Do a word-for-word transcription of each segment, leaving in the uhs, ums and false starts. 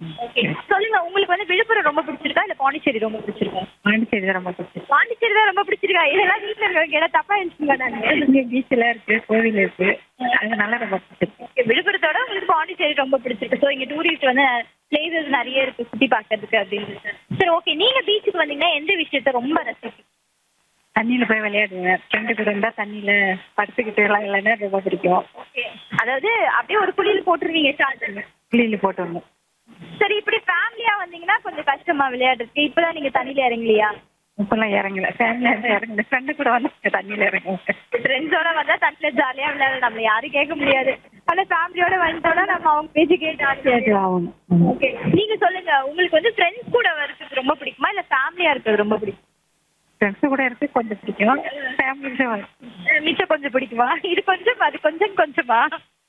Okay. சொல்லுங்க உங்களுக்கு வந்து விழுப்புரம் ரொம்ப பிடிச்சிருக்கா இல்ல பாண்டிச்சேரி ரொம்ப பிடிச்சிருக்கா? பாண்டிச்சேரி தான் ரொம்ப பிடிச்சிருக்கு. பாண்டிச்சேரி தான் ரொம்ப பிடிச்சிருக்கா? இதெல்லாம் வீட்ல இருக்கவங்க ஏன்னா தப்பா நினைச்சுங்க நானு. இங்கே பீச்லாம் இருக்கு, கோவில் இருக்கு, அதனால ரொம்ப பிடிச்சிருக்கு. ஓகே, விழுப்புரத்தோட உங்களுக்கு பாண்டிச்சேரி ரொம்ப பிடிச்சிருக்கு. ஸோ இங்க டூரிஸ்ட் வந்து பிளேசஸ் நிறைய இருக்கு சுத்தி பார்க்கறதுக்கு அப்படின்னு. சரி ஓகே, நீங்க பீச்சுக்கு வந்தீங்கன்னா எந்த விஷயத்த ரொம்ப ரசிப்பீங்க? தண்ணியில போய் விளையாடுவேன். ஃப்ரெண்டு கூட இருந்தா தண்ணியில படுத்துக்கிட்டு எல்லாம் இல்லைன்னா ரொம்ப பிடிக்கும். ஓகே, அதாவது அப்படியே ஒரு குளியல் போட்டுருவீங்க ஸ்டார்ட். கிளியில் போட்டு வந்தோம். சரி, இப்படி ஃபேமிலியா வந்தீங்கன்னா கொஞ்சம் கஷ்டமா விளையாடுறதுக்கு. இப்பதான் நீங்க தண்ணியில இறங்கலையா? இப்பெல்லாம் இறங்கல, ஃபேமிலியா இருந்தா இறங்கல, ஃப்ரெண்டு கூட வந்து தண்ணியில இறங்குவேன். ஃப்ரெண்ட்ஸோட வந்தா தண்ணில ஜாலியா விளையாட நம்மள யாரும் கேட்க முடியாது. ஆனா ஃபேமிலியோட வந்துட்டோம்னா நம்ம அவங்க பேச்சு கேட்டு ஆசையாச்சு. ஆகணும். ஓகே, நீங்க சொல்லுங்க உங்களுக்கு வந்து ஃப்ரெண்ட்ஸ் கூட இருக்கிறது ரொம்ப பிடிக்குமா இல்ல ஃபேமிலியா இருக்கிறது ரொம்ப பிடிக்கும்? ஃப்ரெண்ட்ஸு கூட இருக்கு கொஞ்சம் பிடிக்கும், ஃபேமிலியோட வரும். மிச்சம் கொஞ்சம் பிடிக்குமா? இது கொஞ்சம் அது கொஞ்சம் கொஞ்சமா?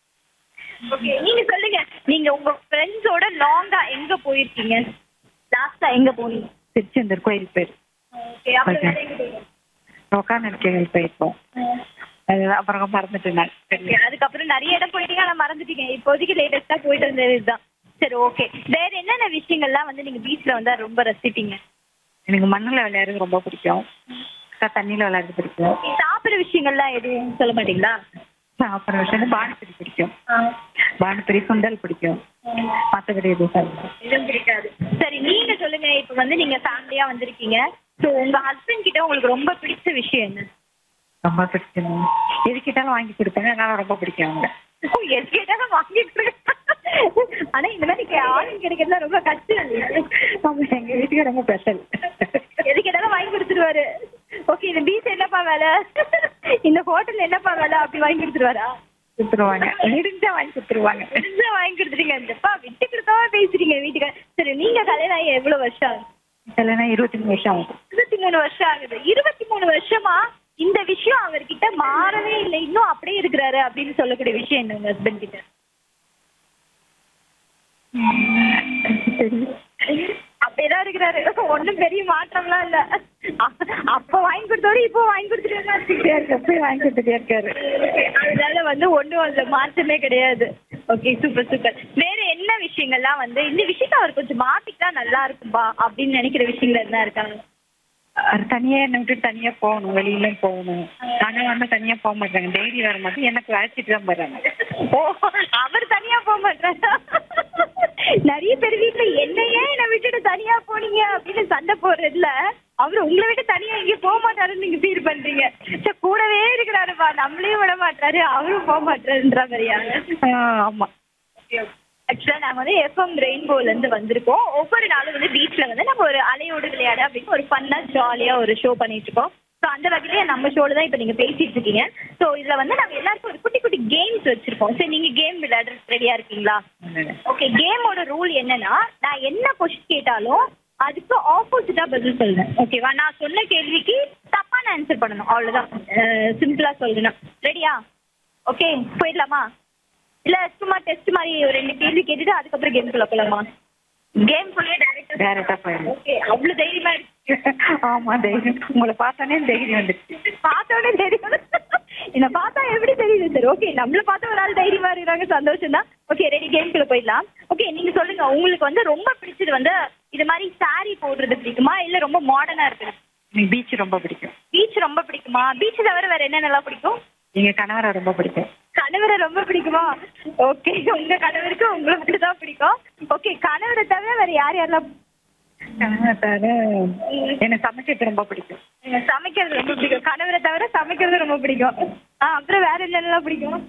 ஓகே, நீங்க சொல்லுங்க நீங்க உங்க ஃப்ரெண்ட்ஸோட லாங்கா எங்க போயிருக்கீங்க? லாஸ்டா எங்க போனீங்க? திருச்செந்தூர் கோயில் பேர் ஓகே, அப்புறம் வேற எங்க போனீங்க? உட்காந்து போயிருக்கோம். அது அப்புறம் மறந்துட்டு நான். ஓகே, அதுக்கப்புறம் நிறைய இடம் போயிட்டீங்க ஆனா மறந்துட்டீங்க. இப்போதைக்கு லேட்டஸ்டா போயிட்டு வந்தது இதுதான். சரி ஓகே, வேற என்னென்ன விஷயங்கள்லாம் வந்து நீங்க பீச்ல வந்தா ரொம்ப ரசிப்பீங்க? எனக்கு மண்ணில் விளையாடுறது ரொம்ப பிடிக்கும், தண்ணியில் விளையாடுறது பிடிக்கும். சாப்பிடுற விஷயங்கள்லாம் எதுவும் சொல்ல மாட்டீங்களா? அப்புறம் விஷயம் பானிபூரி பிடிக்கும், பானிபூரி சுண்டல் பிடிக்கும், மற்றபடி எதுவும் சாப்பிடும் எதுவும் பிடிக்காது. சரி நீங்க சொல்லுங்க, இப்போ வந்து நீங்க ஃபேமிலியா வந்திருக்கீங்க. ஸோ உங்க ஹஸ்பண்ட் கிட்ட உங்களுக்கு ரொம்ப பிடிச்ச விஷயம் என்ன? ரொம்ப பிடிக்கும். எது கேட்டாலும் வாங்கி கொடுப்பாங்க, அதனால ரொம்ப பிடிக்கும் அவங்க. ஓ, எது கேட்டாலும் வாங்கிட்டு ஆனா இந்த மாதிரி ஆளுங்க கிடைக்கிறதுலாம் ரொம்ப கஷ்டம் இல்லையா? ஆமாம், எங்கள் வீட்டுக்கு ரொம்ப ஸ்பெஷல். எது கேட்டாலும் வாங்கி கொடுத்துருவாரு. ஓகே, இந்த பீச் என்னப்பா வேலை, இந்த ஹோட்டல் என்னப்பா வேலை அப்படி வாங்கி கொடுத்துருவாரா? கொடுத்துருவாங்க, முடிஞ்சா வாங்கி கொடுத்துருவாங்க. முடிஞ்சா வாங்கி கொடுத்துருங்க. இந்தப்பா விட்டு கொடுத்தாவா பேசுறீங்க வீட்டுக்கு. சரி, நீங்க கல்யாணம் ஆகி எவ்வளவு வருஷம் ஆகுது? இல்லைன்னா இருபத்தி மூணு வருஷம் ஆகும். இருபத்தி மூணு வருஷம் ஆகுது. இருபத்தி மூணு வருஷமா இந்த விஷயம் அவர்கிட்ட மாறவே இல்லை, இன்னும் அப்படியே இருக்கிறாரு அப்படின்னு சொல்லக்கூடிய விஷயம் என்ன உங்க ஹஸ்பண்ட் கிட்ட? அப்படியேதான் இருக்கிறாரு, ஒன்னும் பெரிய மாற்றம்லாம் இல்ல. அப்ப வாங்கி கொடுத்தோட இப்போ வாங்கி கொடுத்துட்டு எப்பயும் வாங்கி கொடுத்துட்டே இருக்காரு. அதனால வந்து ஒன்றும் அதுல மாற்றமே கிடையாது. Okay, super super. வேற என்ன விஷயங்கள்லாம் வந்து இந்த விஷயத்த அவர் கொஞ்சம் மாத்திக்கிட்டா நல்லா இருக்கும்பா அப்படின்னு நினைக்கிற விஷயங்கள் என்ன இருக்காங்க? அது தனியா என்ன விட்டு தனியா போகணும், வெளியில போகணும். ஆனா வந்து தனியா போக மாட்டாங்க, டெய்லி வர மாட்டேன், எனக்கு அழைச்சிட்டு தான் போறாங்க. ஓ, அவர் தனியா போக மாட்டாரா? நிறைய பேர் வீட்டுல என்னையே என்னை விட்டுட்டு தனியா போனீங்க அப்படின்னு சண்டை போடுறதுல அவரு உங்களை விட்டு தனியா எங்கேயும் போக மாட்டாருன்னு நீங்க ஃபீல் பண்றீங்க. சரி, கூடவே இருக்கிறாருப்பா, நம்மளையும் விட மாட்டாரு அவரும் போக மாட்டாருன்ற மாதிரியா? ஆமா. ஆக்சுவலா நாங்க வந்து எஃப்எம் ரெயின்போல இருந்து வந்திருக்கோம். ஒவ்வொரு நாளும் வந்து பீச்ல வந்து நம்ம ஒரு அலையோடு விளையாட அப்படின்னு ஒரு ஃபன்னா ஜாலியா ஒரு ஷோ பண்ணிட்டு இருக்கோம். ஸோ அந்த வகையிலேயே நம்ம ஷோல தான் இப்போ நீங்க பேசிட்டு இருக்கீங்க. ஸோ இதுல வந்து நாங்க எல்லாருக்கும் ஒரு குட்டி குட்டி கேம்ஸ் வச்சிருக்கோம். சரி, நீங்க கேம் விளையாட ரெடியா இருக்கீங்களா? ஓகே, கேமோட ரூல் என்னன்னா, நான் என்ன கொஸ்டின் கேட்டாலும் அதுக்கு ஆப்போசிட்டா பதில் சொல்லணும். ஓகேவா? நான் சொன்ன கேள்விக்கு தப்பான ஆன்சர் பண்ணணும், அவ்வளவுதான். சிம்பிளா சொல்லணும். ரெடியா? ஓகே, போயிடலாமா? இல்ல சும்மா டெஸ்ட் மாதிரி ஒரு ரெண்டு கேள்வி கேட்டுட்டு அதுக்கப்புறம் கேம் குள்ள போலாமா? கேம் குள்ளே டைரக்டா டைரக்டா போயிடும். ஓகே, அவ்வளவு தைரியமா இருக்கு. ஆமா, தைரியம். உங்களை பார்த்தானே தைரியம் வந்துச்சு. பார்த்தோன்னே தெரியும். என்ன பார்த்தா எப்படி தெரியுது சார்? ஓகே, நம்மள பார்த்த ஒரு ஆள் தைரியமா இருக்கிறாங்க, சந்தோஷம் தான். ஓகே, ரெடி, கேம் குள்ள போயிடலாம். ஓகே, நீங்க சொல்லுங்க உங்களுக்கு வந்து ரொம்ப பிடிச்சது வந்து இது மாதிரி சாரி போடுறது பிடிக்குமா இல்ல ரொம்ப மாடர்னா இருக்குது? எனக்கு பீச் ரொம்ப பிடிக்கும். பீச் ரொம்ப பிடிக்குமா? பீச் தவிர வேற என்னென்னலாம் பிடிக்கும்? எங்க கணவரை ரொம்ப பிடிக்கும். கணவரை ரொம்ப பிடிக்குமா? ஓகே, உங்க கணவருக்கு உங்களை மட்டும் தான் பிடிக்கும். ஓகே, கணவரை தவிர வேற யார் யாரெல்லாம்? கணவரை தவிர எனக்கு சமைக்கிறது ரொம்ப பிடிக்கும். சமைக்கிறது ரொம்ப பிடிக்கும். கணவரை தவிர சமைக்கிறது ரொம்ப பிடிக்கும். ஆ, அப்புறம் வேற என்னென்னலாம் பிடிக்கும்?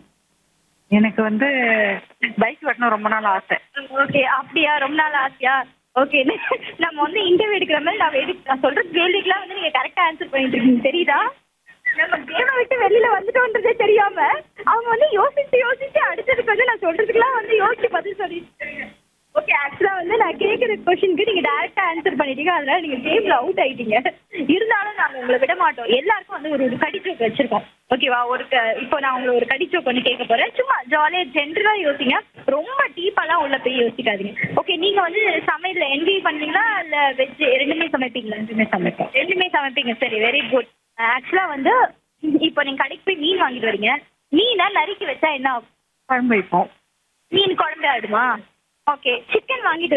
எனக்கு வந்து பைக் ஓட்டணும் ரொம்ப நாள் ஆசை. ஓகே, அப்படியா? ரொம்ப நாள் ஆசையா? ஓகே, நம்ம வந்து இன்டர்வியூ எடுக்கிற மாதிரி நான் எடு நான் சொல்ற கேள்விக்கெல்லாம் வந்து நீங்க கரெக்டா ஆன்சர் பண்ணிட்டு இருக்கீங்க, தெரியுதா? நம்ம கேமை விட்டு வெளியில வந்துட்டோன்றதே தெரியாம அவங்க வந்து யோசிச்சு யோசிச்சு அடுத்ததுக்கு வந்து நான் சொல்றதுக்குலாம் வந்து யோசிச்சு பதில் சொல்லிட்டு. ஓகே, ஆக்சுவலா வந்து நான் கேட்குற கொஸ்டினுக்கு நீங்க டைரக்டா ஆன்சர் பண்ணிட்டீங்க, அதனால நீங்க கேம்ல அவுட் ஆயிட்டீங்க. இருந்தாலும் நாங்க உங்களை விட மாட்டோம். எல்லாருக்கும் வந்து ஒரு ஒரு கடிச்சோக்கு வச்சிருக்கோம். ஓகேவா? ஒரு இப்போ நான் உங்களை ஒரு கடிச்சோக்கு ஒன்று கேட்க போறேன். சும்மா ஜாலியா ஜென்ரலா யோசிங்க, ரொம்ப டீப்பாலாம் உள்ள போய் யோசிக்காதீங்க. ஓகே, நீங்க வந்து சமையல்ல என்ஜாய் பண்ணீங்களா இல்ல வெஜ் ரெண்டுமே சமைப்பீங்களா? ரெண்டுமே சமைப்பேன். ரெண்டுமே சமைப்பீங்க, சரி, வெரி குட். ஆக்சுவலா வந்து இப்போ நீங்க கடைக்கு போய் மீன் வாங்கிட்டு வரீங்க, மீனை நறுக்கி வச்சா என்ன ஆகும்? குழம்பு வைப்போம். மீன் குழம்பு ஆயிடுமா? ஓகே, சிக்கன் வாங்கிட்டு